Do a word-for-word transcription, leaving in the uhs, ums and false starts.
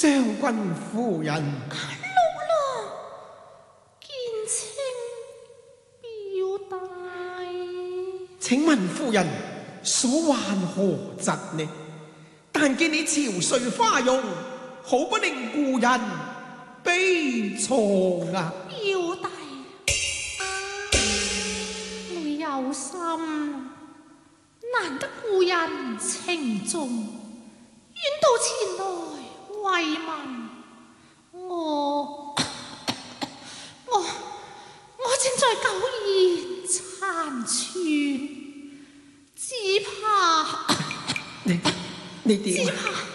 將軍夫人。 六郎見請表弟。 請問夫人所患何疾呢？但見你憔悴花容，好不令故人悲愴啊！ 表弟，你有心，難得故人情重，遠道前來慰問我。我我正在苟延殘喘，只怕你你點？ 只怕